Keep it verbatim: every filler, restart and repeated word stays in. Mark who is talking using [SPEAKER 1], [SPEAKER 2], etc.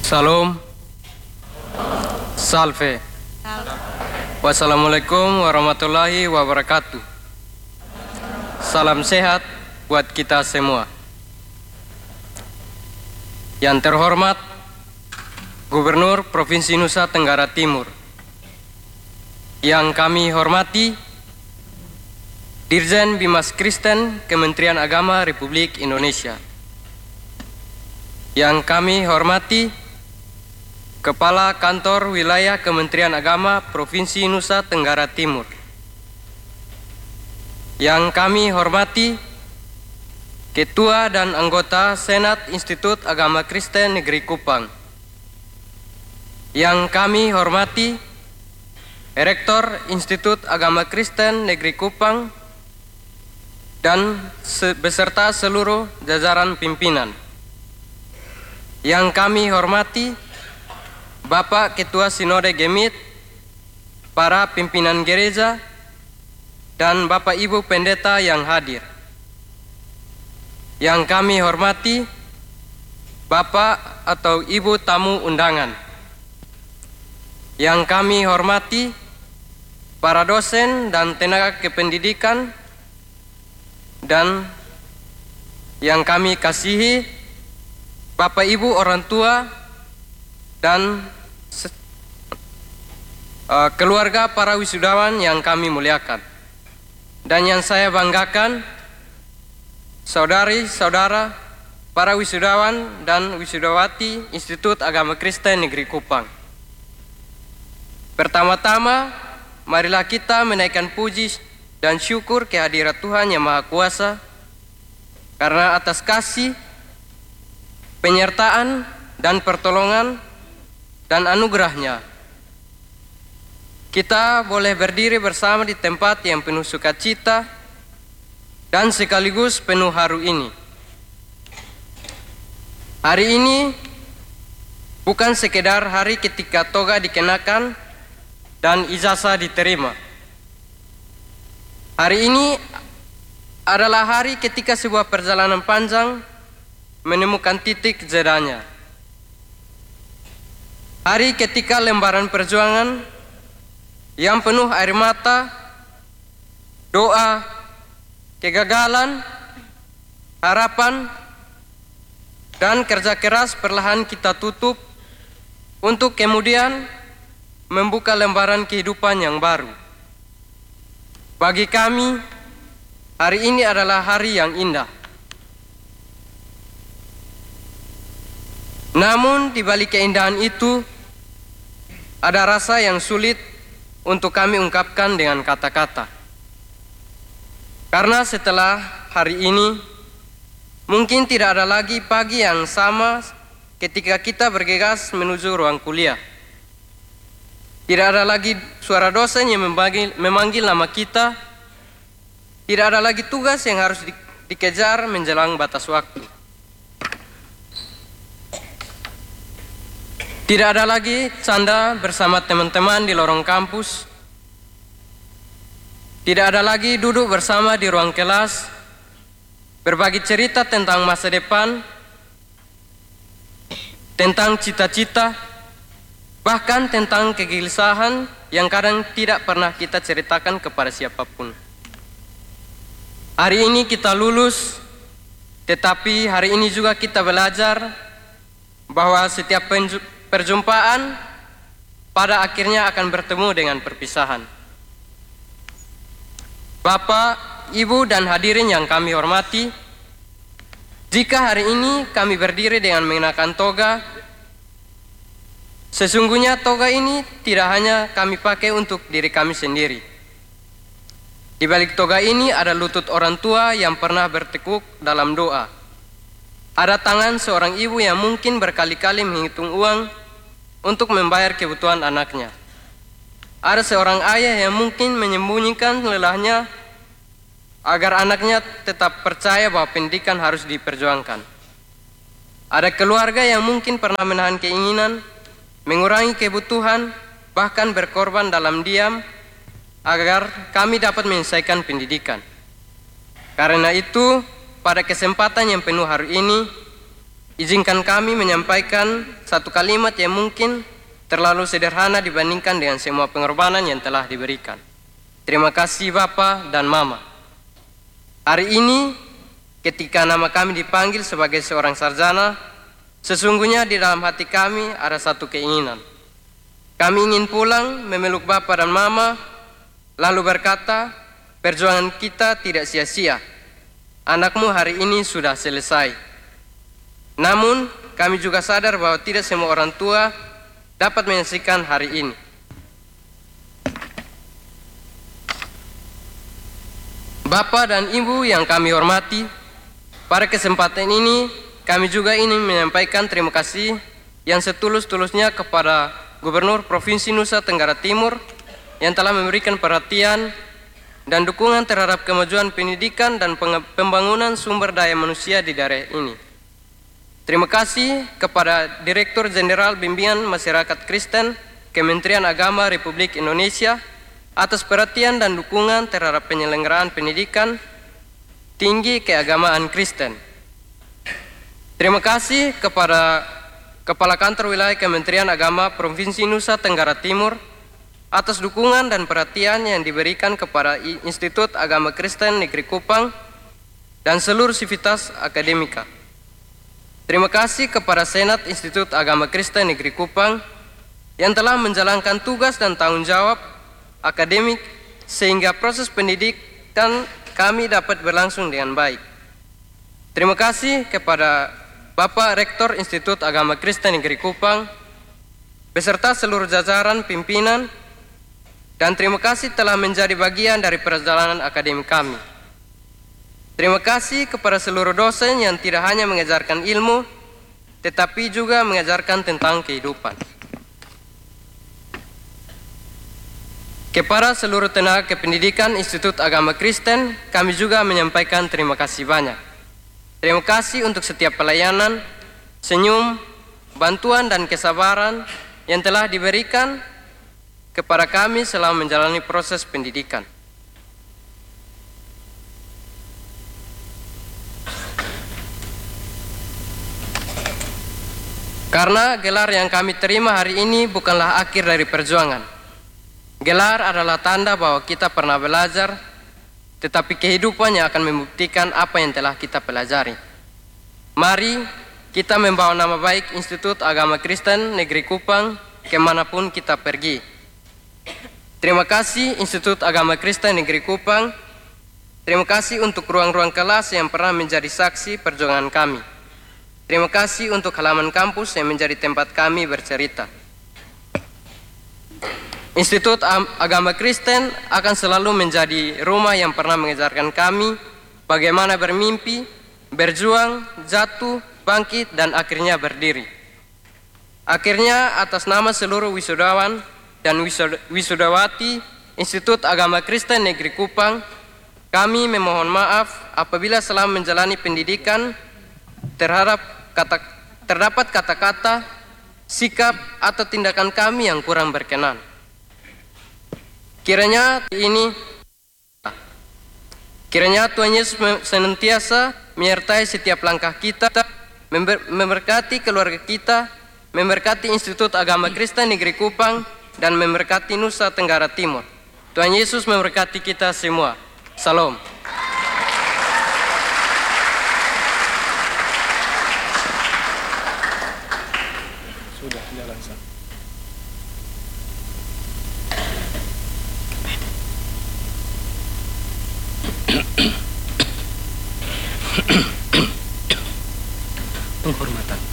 [SPEAKER 1] Salam. Salve. Wassalamualaikum warahmatullahi wabarakatuh. Salam sehat buat kita semua. Yang terhormat Gubernur Provinsi Nusa Tenggara Timur, yang kami hormati Dirjen Bimas Kristen Kementerian Agama Republik Indonesia, yang kami hormati Kepala Kantor Wilayah Kementerian Agama Provinsi Nusa Tenggara Timur, yang kami hormati Ketua dan anggota Senat Institut Agama Kristen Negeri Kupang, yang kami hormati Rektor Institut Agama Kristen Negeri Kupang dan se beserta seluruh jajaran pimpinan, yang kami hormati Bapak Ketua Sinode Gemit, para pimpinan gereja, dan Bapak Ibu Pendeta yang hadir. Yang kami hormati Bapak atau Ibu tamu undangan. Yang kami hormati para dosen dan tenaga kependidikan, dan yang kami kasihi Bapak Ibu orang tua dan uh, keluarga para wisudawan yang kami muliakan. Dan yang saya banggakan, saudari-saudara para wisudawan dan wisudawati Institut Agama Kristen Negeri Kupang. Pertama-tama, marilah kita menaikkan puji dan syukur kehadirat Tuhan Yang Maha Kuasa, karena atas kasih, penyertaan, dan pertolongan dan anugerahnya, kita boleh berdiri bersama di tempat yang penuh sukacita dan sekaligus penuh haru ini. Hari ini bukan sekedar hari ketika toga dikenakan dan ijazah diterima. Hari ini adalah hari ketika sebuah perjalanan panjang menemukan titik jedanya. Hari ketika lembaran perjuangan yang penuh air mata, doa, kegagalan, harapan, dan kerja keras perlahan kita tutup untuk kemudian membuka lembaran kehidupan yang baru. Bagi kami, hari ini adalah hari yang indah. Namun di balik keindahan itu, ada rasa yang sulit untuk kami ungkapkan dengan kata-kata. Karena setelah hari ini, mungkin tidak ada lagi pagi yang sama ketika kita bergegas menuju ruang kuliah. Tidak ada lagi suara dosen yang memanggil, memanggil nama kita. Tidak ada lagi tugas yang harus di, dikejar menjelang batas waktu. Tidak ada lagi canda bersama teman-teman di lorong kampus. Tidak ada lagi duduk bersama di ruang kelas, berbagi cerita tentang masa depan, tentang cita-cita, bahkan tentang kegelisahan yang kadang tidak pernah kita ceritakan kepada siapapun. Hari ini kita lulus, tetapi hari ini juga kita belajar bahwa setiap perjumpaan pada akhirnya akan bertemu dengan perpisahan. Bapak, Ibu, dan hadirin yang kami hormati, jika hari ini kami berdiri dengan mengenakan toga, sesungguhnya toga ini tidak hanya kami pakai untuk diri kami sendiri. Di balik toga ini ada lutut orang tua yang pernah bertekuk dalam doa. Ada tangan seorang ibu yang mungkin berkali-kali menghitung uang untuk membayar kebutuhan anaknya. Ada seorang ayah yang mungkin menyembunyikan lelahnya agar anaknya tetap percaya bahwa pendidikan harus diperjuangkan. Ada keluarga yang mungkin pernah menahan keinginan, mengurangi kebutuhan, bahkan berkorban dalam diam agar kami dapat menyelesaikan pendidikan. Karena itu, pada kesempatan yang penuh hari ini, izinkan kami menyampaikan satu kalimat yang mungkin terlalu sederhana dibandingkan dengan semua pengorbanan yang telah diberikan. Terima kasih Bapak dan Mama. Hari ini ketika nama kami dipanggil sebagai seorang sarjana, sesungguhnya di dalam hati kami ada satu keinginan. Kami ingin pulang memeluk Bapak dan Mama, lalu berkata, perjuangan kita tidak sia-sia. Anakmu hari ini sudah selesai. Namun, kami juga sadar bahwa tidak semua orang tua dapat menyaksikan hari ini. Bapak dan Ibu yang kami hormati, pada kesempatan ini kami juga ingin menyampaikan terima kasih yang setulus-tulusnya kepada Gubernur Provinsi Nusa Tenggara Timur yang telah memberikan perhatian dan dukungan terhadap kemajuan pendidikan dan pembangunan sumber daya manusia di daerah ini. Terima kasih kepada Direktur Jenderal Bimbingan Masyarakat Kristen Kementerian Agama Republik Indonesia atas perhatian dan dukungan terhadap penyelenggaraan pendidikan tinggi keagamaan Kristen. Terima kasih kepada Kepala Kantor Wilayah Kementerian Agama Provinsi Nusa Tenggara Timur atas dukungan dan perhatian yang diberikan kepada Institut Agama Kristen Negeri Kupang dan seluruh sivitas akademika. Terima kasih kepada Senat Institut Agama Kristen Negeri Kupang yang telah menjalankan tugas dan tanggung jawab akademik sehingga proses pendidikan kami dapat berlangsung dengan baik. Terima kasih kepada Bapak Rektor Institut Agama Kristen Negeri Kupang beserta seluruh jajaran pimpinan, dan terima kasih telah menjadi bagian dari perjalanan akademik kami. Terima kasih kepada seluruh dosen yang tidak hanya mengajarkan ilmu, tetapi juga mengajarkan tentang kehidupan. Kepada seluruh tenaga kependidikan Institut Agama Kristen, kami juga menyampaikan terima kasih banyak. Terima kasih untuk setiap pelayanan, senyum, bantuan dan kesabaran yang telah diberikan kepada kami selama menjalani proses pendidikan. Karena gelar yang kami terima hari ini bukanlah akhir dari perjuangan. Gelar adalah tanda bahwa kita pernah belajar, tetapi kehidupannya akan membuktikan apa yang telah kita pelajari. Mari kita membawa nama baik Institut Agama Kristen Negeri Kupang kemanapun kita pergi. Terima kasih Institut Agama Kristen Negeri Kupang. Terima kasih untuk ruang-ruang kelas yang pernah menjadi saksi perjuangan kami. Terima kasih untuk halaman kampus yang menjadi tempat kami bercerita. Institut Agama Kristen akan selalu menjadi rumah yang pernah mengajarkan kami bagaimana bermimpi, berjuang, jatuh, bangkit, dan akhirnya berdiri. Akhirnya atas nama seluruh wisudawan dan wisudawati Institut Agama Kristen Negeri Kupang, kami memohon maaf apabila selama menjalani pendidikan terhadap kata, terdapat kata-kata, sikap, atau tindakan kami yang kurang berkenan. Kiranya ini, kiranya Tuhan Yesus senantiasa menyertai setiap langkah kita, memberkati keluarga kita, memberkati Institut Agama Kristen Negeri Kupang, dan memberkati Nusa Tenggara Timur. Tuhan Yesus memberkati kita semua. Salam.
[SPEAKER 2] Sudah jalan sah. Penghormatan.